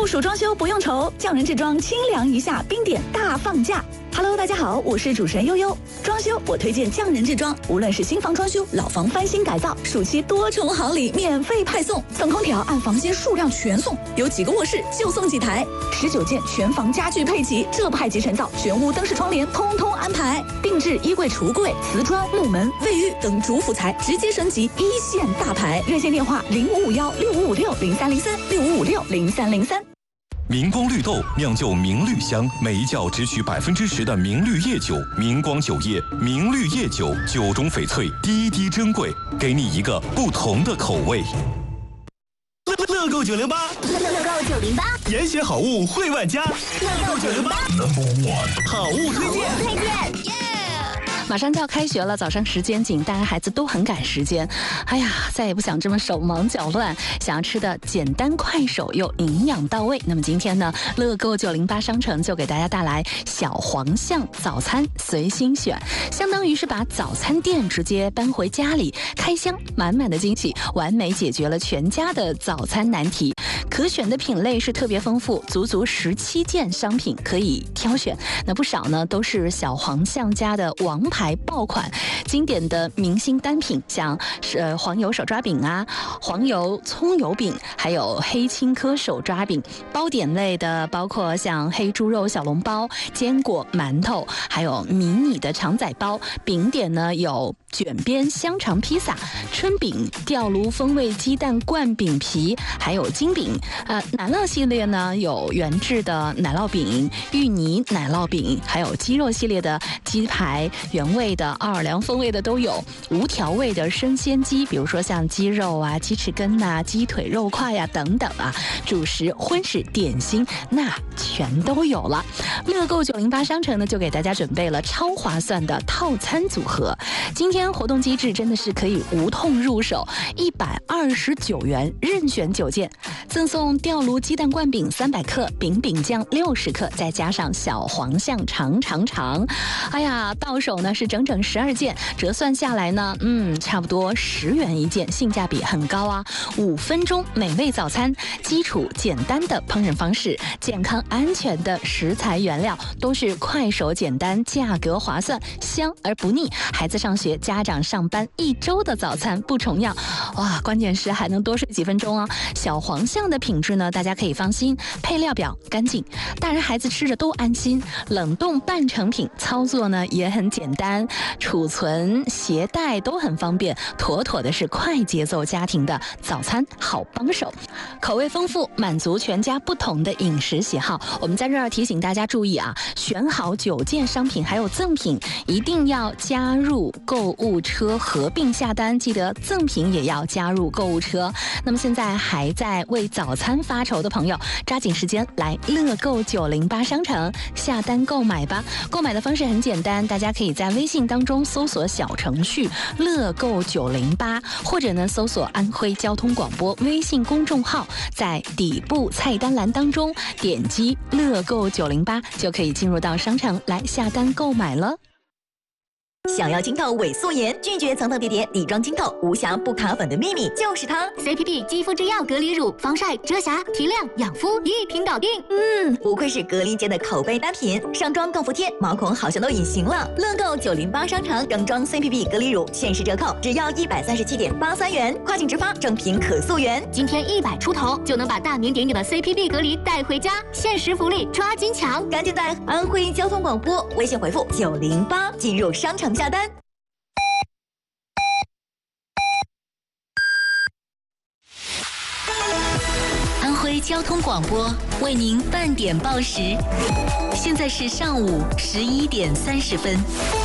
酷暑装修不用愁，匠人制装清凉一下，冰点大放价。Hello， 大家好，我是主持人悠悠。装修我推荐匠人制装，无论是新房装修、老房翻新改造，暑期多重好礼免费派送，送空调按房间数量全送，有几个卧室就送几台，19件全房家具配齐，这派集成灶、全屋灯饰窗帘通通安排，定制衣柜、橱柜、瓷砖、木门、卫浴等主辅材直接升级一线大牌。热线电话05516556030365560303。 明光绿豆酿就明绿香，每一窖只取10%的明绿叶酒，明光酒业明绿叶酒，酒中翡翠，滴滴珍贵，给你一个不同的口味。 乐购908， 乐购908， 严选好物惠万家。乐购908 ，Number One， 好物推荐。 马上就要开学了，早上时间紧，大家孩子都很赶时间。哎呀，再也不想这么手忙脚乱，想要吃的简单快手又营养到位。那么今天呢，乐购908商城就给大家带来小黄象早餐随心选，相当于是把早餐店直接搬回家里，开箱满满的惊喜，完美解决了全家的早餐难题。可选的品类是特别丰富，足17件商品可以挑选。那不少呢都是小黄象家的王牌爆款，经典的明星单品，像是黄油手抓饼啊、黄油葱油饼，还有黑青稞手抓饼。包点类的包括像黑猪肉小笼包、坚果馒头，还有迷你的肠仔包。饼点呢有卷边香肠披萨、春饼、吊炉风味鸡蛋灌饼皮，还有金饼。奶酪系列呢有原制的奶酪饼、芋泥奶酪饼，还有鸡肉系列的鸡排，原味的、奥尔良风味的都有，无调味的生鲜鸡，比如说像鸡肉啊、鸡翅根啊、鸡腿肉块呀等等啊，主食、荤食、点心那全都有了。乐购908商城呢就给大家准备了超划算的套餐组合，今天活动机制真的是可以无痛入手，129元任选9件，赠送吊炉鸡蛋灌饼300克、饼饼酱60克，再加上小黄象长。哎呀，到手呢是整整12件，折算下来呢，差不多10元一件，性价比很高啊。5分钟美味早餐，基础简单的烹饪方式，健康安全的食材原料，都是快手简单，价格划算，香而不腻。孩子上学，家长上班，1周的早餐不重样。哇，关键是还能多睡几分钟啊。小黄象的品质呢，大家可以放心，配料表干净，大人孩子吃着都安心。冷冻半成品，操作呢也很简单，储存携带都很方便，妥妥的是快节奏家庭的早餐好帮手。口味丰富，满足全家不同的饮食喜好。我们在这儿提醒大家注意啊，选好9件商品还有赠品，一定要加入购物车合并下单，记得赠品也要加入购物车。那么现在还在为早餐发愁的朋友，抓紧时间来乐购908商城下单购买吧。购买的方式很简单，大家可以在微信当中搜索小程序乐购908，或者呢搜索安徽交通广播微信公众号，在底部菜单栏当中点击乐购908，就可以进入到商城来下单购买了。 想要经透萎缩炎，拒绝层层叠叠底妆经透，无瑕不卡粉的秘密就是它。 CPP 肌肤之钥隔离乳，防晒、遮瑕、提亮、养肤一瓶搞定。 不愧是隔离间的口碑单品，上妆更服帖，毛孔好像都隐形了。乐购908商城整装 CPP 隔离乳限时折扣，只要137.83元，跨境直发，正品可溯源。 今天100出头就能把大名鼎鼎的 CPP 隔离带回家，限时福利抓紧抢！ 赶紧在安徽交通广播微信回复908进入商城下单。 安徽交通广播为您半点报时，现在是上午11点30分。